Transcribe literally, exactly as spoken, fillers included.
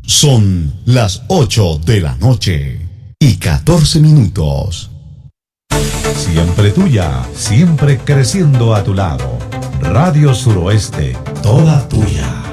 Son las ocho de la noche y catorce minutos. Siempre tuya, siempre creciendo a tu lado. Radio Suroeste, toda tuya.